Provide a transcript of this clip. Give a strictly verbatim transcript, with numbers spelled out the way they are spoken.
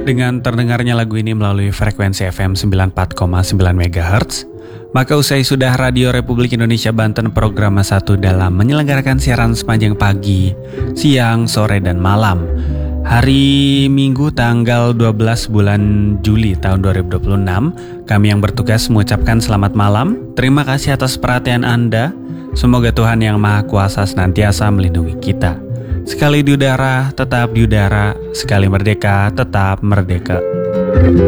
Dengan terdengarnya lagu ini melalui frekuensi F M sembilan puluh empat koma sembilan megahertz, maka usai sudah Radio Republik Indonesia Banten program satu dalam menyelenggarakan siaran sepanjang pagi, siang, sore, dan malam. Hari Minggu tanggal dua belas bulan Juli tahun dua ribu dua puluh enam, kami yang bertugas mengucapkan selamat malam. Terima kasih atas perhatian Anda. Semoga Tuhan Yang Maha Kuasa senantiasa melindungi kita. Sekali di udara, tetap di udara. Sekali merdeka, tetap merdeka.